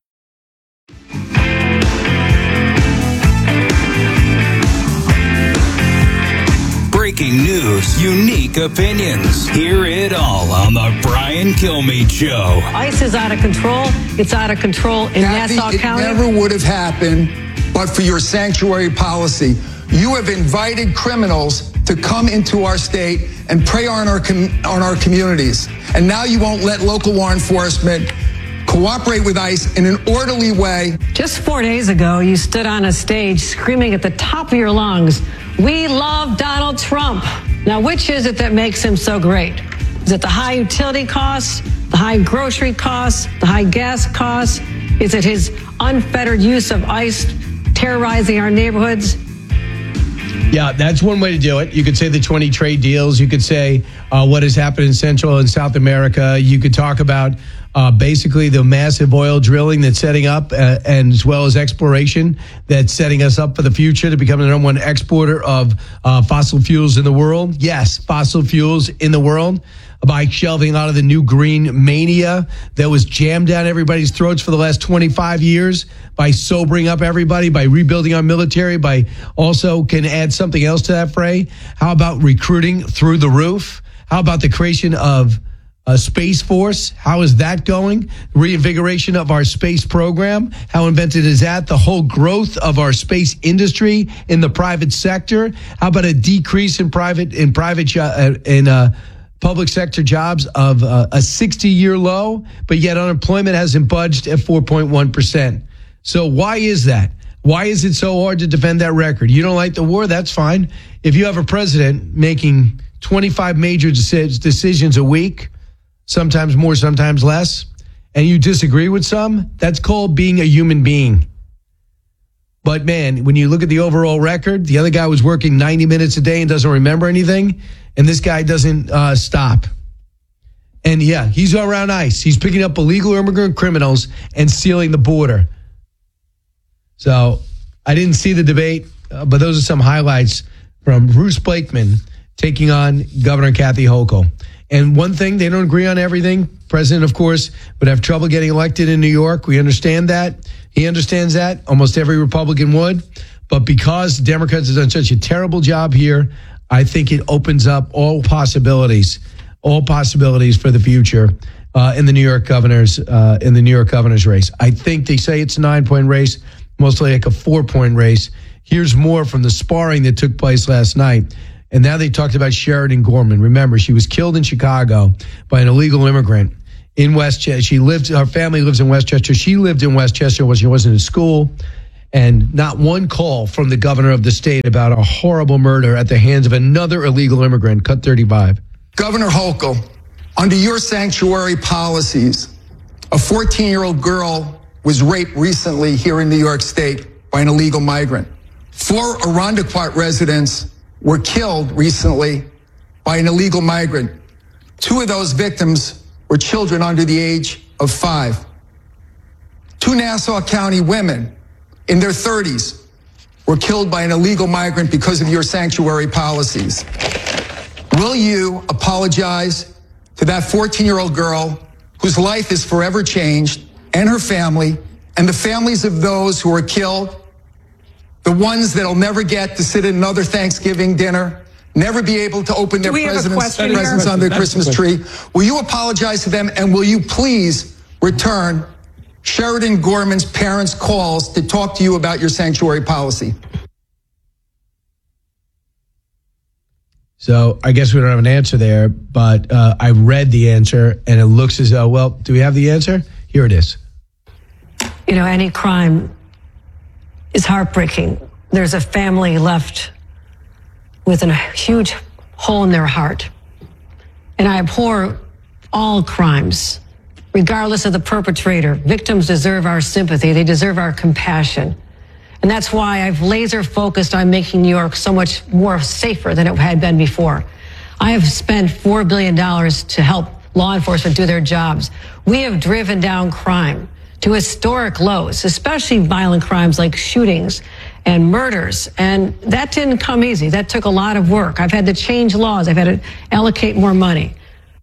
Breaking news, unique opinions. Hear it all on the Brian Kilmeade Show. ICE is out of control. It's out of control in Kathy, Nassau County. It never would have happened but for your sanctuary policy. You have invited criminals to come into our state and prey on our com- on our communities. And now you won't let local law enforcement cooperate with ICE in an orderly way. Just four days ago, you stood on a stage screaming at the top of your lungs, "We love Donald Trump." Now, which is it that makes him so great? Is it the high utility costs, the high grocery costs, the high gas costs? Is it his unfettered use of ICE terrorizing our neighborhoods? Yeah, that's one way to do it. You could say the twenty trade deals. You could say uh, what has happened in Central and South America. You could talk about uh, basically the massive oil drilling that's setting up, uh, and as well as exploration that's setting us up for the future to become the number one exporter of uh, fossil fuels in the world. Yes, fossil fuels in the world. By shelving out of the new green mania that was jammed down everybody's throats for the last twenty-five years, by sobering up everybody, by rebuilding our military, by also can add something else to that fray. How about recruiting through the roof? How about the creation of a Space Force? How is that going? Reinvigoration of our space program. How invented is that? The whole growth of our space industry in the private sector. How about a decrease in private in private uh, in uh public sector jobs of uh, a sixty-year low, but yet unemployment hasn't budged at four point one percent. So why is that? Why is it so hard to defend that record? You don't like the war? That's fine. If you have a president making twenty-five major decisions a week, sometimes more, sometimes less, and you disagree with some, that's called being a human being. But man, when you look at the overall record, the other guy was working ninety minutes a day and doesn't remember anything. And this guy doesn't uh, stop. And yeah, he's around ICE. He's picking up illegal immigrant criminals and sealing the border. So I didn't see the debate, uh, but those are some highlights from Bruce Blakeman taking on Governor Kathy Hochul. And one thing, they don't agree on everything. President, of course, would have trouble getting elected in New York. We understand that. He understands that. Almost every Republican would. But because Democrats have done such a terrible job here, I think it opens up all possibilities, all possibilities for the future uh, in the New York governor's uh, in the New York governor's race. I think they say it's a nine-point race, mostly like a four-point race. Here's more from the sparring that took place last night. And now they talked about Sheridan Gorman. Remember, she was killed in Chicago by an illegal immigrant in Westchester. She lived, her family lives in Westchester. She lived in Westchester when she wasn't in school. And not one call from the governor of the state about a horrible murder at the hands of another illegal immigrant. Cut thirty-five. Governor Hochul, under your sanctuary policies, a fourteen-year-old girl was raped recently here in New York State by an illegal migrant. Four Irondequoit residents were killed recently by an illegal migrant. Two of those victims were children under the age of five. Two Nassau County women in their thirties were killed by an illegal migrant because of your sanctuary policies. Will you apologize to that fourteen-year-old girl whose life is forever changed, and her family, and the families of those who were killed, the ones that'll never get to sit at another Thanksgiving dinner, never be able to open their president's presents on their Christmas tree? Will you apologize to them, and will you please return Sheridan Gorman's parents' calls to talk to you about your sanctuary policy? So I guess we don't have an answer there, but uh, I read the answer, and it looks as though, well, do we have the answer? Here it is. You know, any crime is heartbreaking. There's a family left with a huge hole in their heart. And I abhor all crimes, regardless of the perpetrator. Victims deserve our sympathy. They deserve our compassion. And that's why I've laser focused on making New York so much more safer than it had been before. I have spent four billion dollars to help law enforcement do their jobs. We have driven down crime to historic lows, especially violent crimes like shootings and murders. And that didn't come easy. That took a lot of work. I've had to change laws. I've had to allocate more money.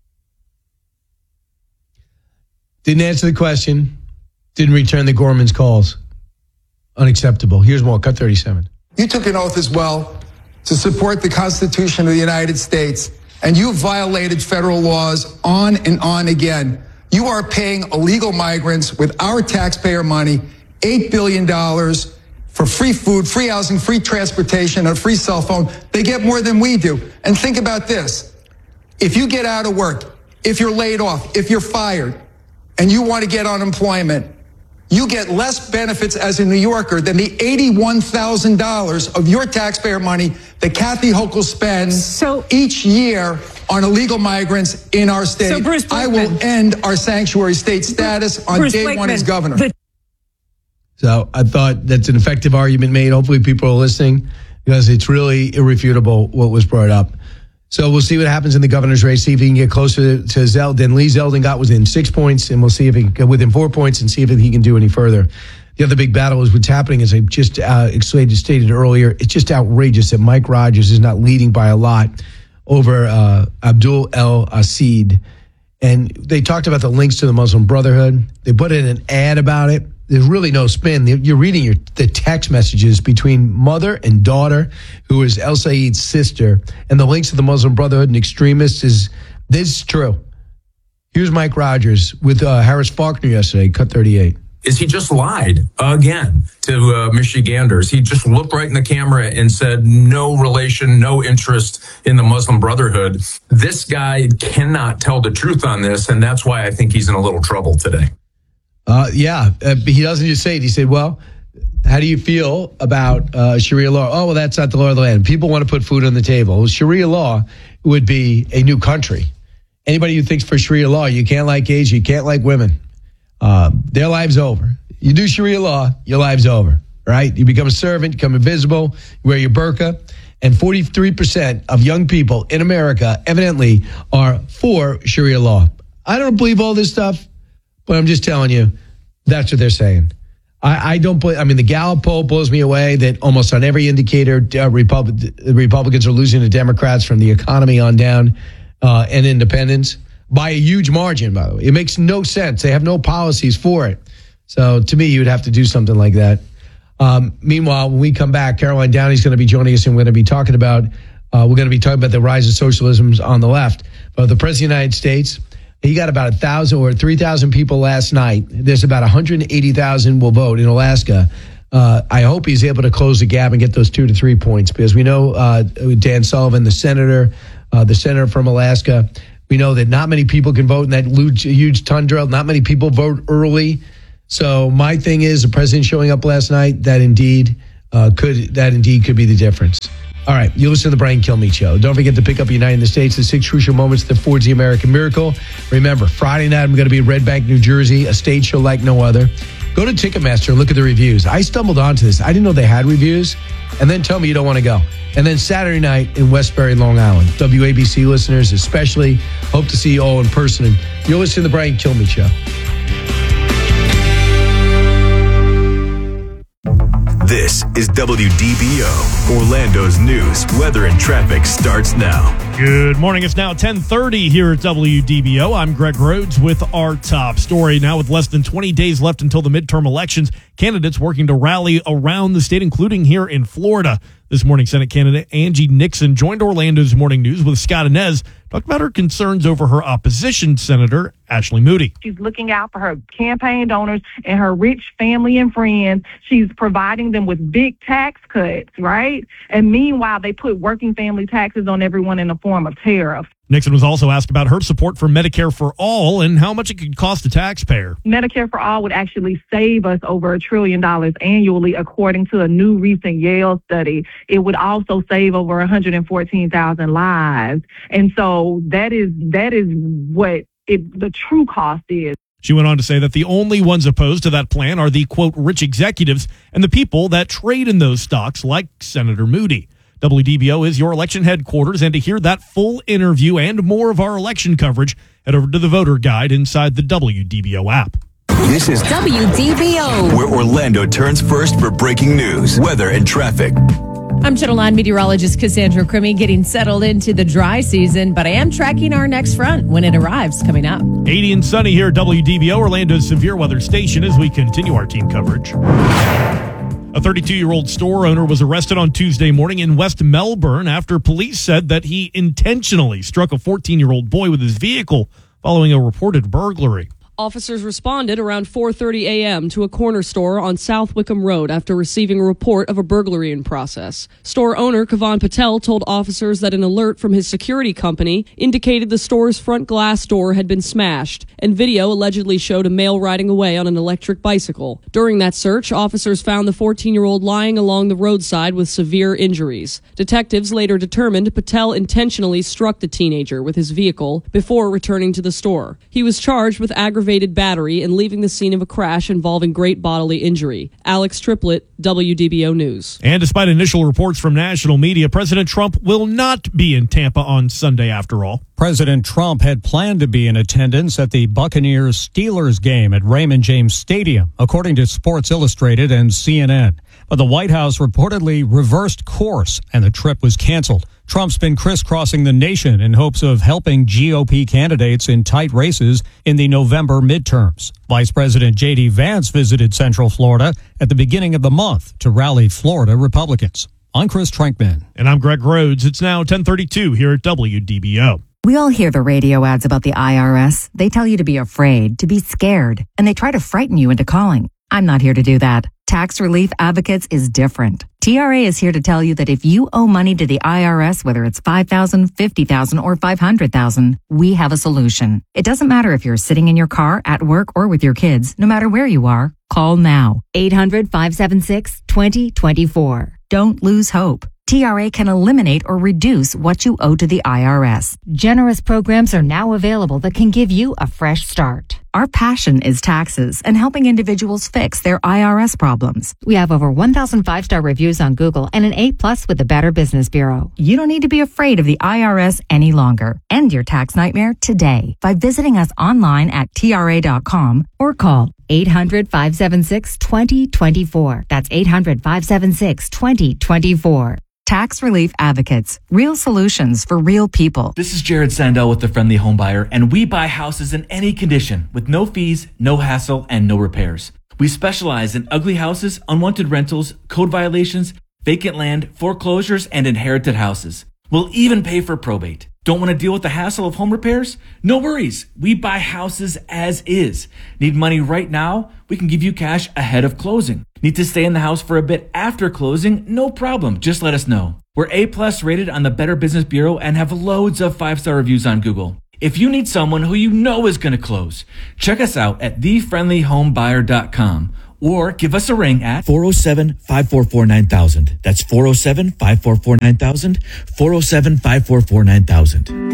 Didn't answer the question. Didn't return the Gorman's calls. Unacceptable. Here's more. Cut thirty-seven. You took an oath as well to support the Constitution of the United States, and you violated federal laws on and on again. You are paying illegal migrants with our taxpayer money eight billion dollars for free food, free housing, free transportation, and a free cell phone. They get more than we do. And think about this. If you get out of work, if you're laid off, if you're fired, and you want to get unemployment, you get less benefits as a New Yorker than the eighty-one thousand dollars of your taxpayer money that Kathy Hochul spends so, each year on illegal migrants in our state. So Bruce I will end our sanctuary state status on Bruce day Blakeman, one as governor. The- so I thought that's an effective argument made. Hopefully people are listening, because it's really irrefutable what was brought up. So we'll see what happens in the governor's race, see if he can get closer to Zeldin. Lee Zeldin got within six points, and we'll see if he can get within four points and see if he can do any further. The other big battle is what's happening, as I just uh, stated earlier. It's just outrageous that Mike Rogers is not leading by a lot over uh, Abdul El-Assid. And they talked about the links to the Muslim Brotherhood. They put in an ad about it. There's really no spin. You're reading your, the text messages between mother and daughter, who is El-Said's sister, and the links to the Muslim Brotherhood and extremists is this is true. Here's Mike Rogers with uh, Harris Faulkner yesterday, cut thirty-eight. Is he just lied again to uh, Michiganders. He just looked right in the camera and said no relation, no interest in the Muslim Brotherhood. This guy cannot tell the truth on this, and that's why I think he's in a little trouble today. Uh, yeah, uh, he doesn't just say it. He said, well, how do you feel about uh, Sharia law? Oh, well, that's not the law of the land. People want to put food on the table. Sharia law would be a new country. Anybody who thinks for Sharia law, you can't like gays, you can't like women, uh, their life's over. You do Sharia law, your life's over, right? You become a servant, you become invisible, you wear your burqa, and forty-three percent of young people in America evidently are for Sharia law. I don't believe all this stuff, but I'm just telling you, that's what they're saying. I, I don't believe, I mean, the Gallup poll blows me away that almost on every indicator, uh, Republic, Republicans are losing to Democrats from the economy on down uh, and independence by a huge margin, by the way. It makes no sense. They have no policies for it. So to me, you would have to do something like that. Um, meanwhile, when we come back, Caroline Downey's going to be joining us, and we're going to be talking about Uh, we're going to be talking about the rise of socialism on the left. But the President of the United States, he got about one thousand or three thousand people last night. There's about one hundred eighty thousand will vote in Alaska. Uh, I hope he's able to close the gap and get those two to three points, because we know uh, Dan Sullivan, the senator, uh, the senator from Alaska, we know that not many people can vote in that huge, huge tundra. Not many people vote early. So my thing is, the president showing up last night, that indeed uh, could that indeed could be the difference. All right, you listen to the Brian Kilmeade Show. Don't forget to pick up Uniting the States, the six crucial moments that forge the American miracle. Remember, Friday night I'm going to be in Red Bank, New Jersey, a stage show like no other. Go to Ticketmaster and look at the reviews. I stumbled onto this. I didn't know they had reviews. And then tell me you don't want to go. And then Saturday night in Westbury, Long Island. W A B C listeners especially, hope to see you all in person. And you're listening to the Brian Kilmeade Show. This is W D B O, Orlando's news, weather, and traffic starts now. Good morning. It's now ten thirty here at W D B O. I'm Greg Rhodes with our top story. Now, with less than twenty days left until the midterm elections, candidates working to rally around the state, including here in Florida. This morning, Senate candidate Angie Nixon joined Orlando's Morning News with Scott Inez, talked about her concerns over her opposition senator, Ashley Moody. She's looking out for her campaign donors and her rich family and friends. She's providing them with big tax cuts, right? And meanwhile, they put working family taxes on everyone in the form of tariffs. Nixon was also asked about her support for Medicare for All and how much it could cost the taxpayer. Medicare for All would actually save us over a trillion dollars annually, according to a new recent Yale study. It would also save over one hundred fourteen thousand lives. And so that is that is what it, the true cost is. She went on to say that the only ones opposed to that plan are the, quote, rich executives and the people that trade in those stocks, like Senator Moody. W D B O is your election headquarters, and to hear that full interview and more of our election coverage, head over to the voter guide inside the W D B O app. This is W D B O, where Orlando turns first for breaking news, weather, and traffic. I'm Channel nine meteorologist Cassandra Crimmy, getting settled into the dry season, but I am tracking our next front when it arrives coming up. eighty and sunny here at W D B O, Orlando's severe weather station, as we continue our team coverage. A thirty-two-year-old store owner was arrested on Tuesday morning in West Melbourne after police said that he intentionally struck a fourteen-year-old boy with his vehicle following a reported burglary. Officers responded around four thirty a.m. to a corner store on South Wickham Road after receiving a report of a burglary in process. Store owner Kavan Patel told officers that an alert from his security company indicated the store's front glass door had been smashed, and video allegedly showed a male riding away on an electric bicycle. During that search, officers found the fourteen-year-old lying along the roadside with severe injuries. Detectives later determined Patel intentionally struck the teenager with his vehicle before returning to the store. He was charged with aggravated battery and leaving the scene of a crash involving great bodily injury. Alex Triplett, W D B O News. And despite initial reports from national media, President Trump will not be in Tampa on Sunday after all. President Trump had planned to be in attendance at the Buccaneers-Steelers game at Raymond James Stadium, according to Sports Illustrated and C N N. But the White House reportedly reversed course and the trip was canceled. Trump's been crisscrossing the nation in hopes of helping G O P candidates in tight races in the November midterms. Vice President J D Vance visited Central Florida at the beginning of the month to rally Florida Republicans. I'm Chris Trankman. And I'm Greg Rhodes. It's now ten thirty-two here at W D B O. We all hear the radio ads about the I R S. They tell you to be afraid, to be scared, and they try to frighten you into calling. I'm not here to do that. Tax Relief Advocates is different. T R A is here to tell you that if you owe money to the I R S, whether it's five thousand dollars, fifty thousand dollars, or five hundred thousand dollars, we have a solution. It doesn't matter if you're sitting in your car, at work, or with your kids. No matter where you are, call now. eight hundred, five seven six, two zero two four. Don't lose hope. T R A can eliminate or reduce what you owe to the I R S. Generous programs are now available that can give you a fresh start. Our passion is taxes and helping individuals fix their I R S problems. We have over one thousand five-star reviews on Google and an A plus with the Better Business Bureau. You don't need to be afraid of the I R S any longer. End your tax nightmare today by visiting us online at T R A dot com or call eight hundred, five seven six, two zero two four. That's eight hundred, five seven six, two zero two four. Tax Relief Advocates. Real solutions for real people. This is Jared Sandell with The Friendly Homebuyer, and we buy houses in any condition with no fees, no hassle, and no repairs. We specialize in ugly houses, unwanted rentals, code violations, vacant land, foreclosures, and inherited houses. We'll even pay for probate. Don't want to deal with the hassle of home repairs? No worries. We buy houses as is. Need money right now? We can give you cash ahead of closing. Need to stay in the house for a bit after closing? No problem. Just let us know. We're A plus rated on the Better Business Bureau and have loads of five-star reviews on Google. If you need someone who you know is going to close, check us out at the friendly home buyer dot com or give us a ring at four oh seven, five four four, nine thousand. That's four oh seven, five four four, nine thousand, four oh seven, five four four, nine thousand.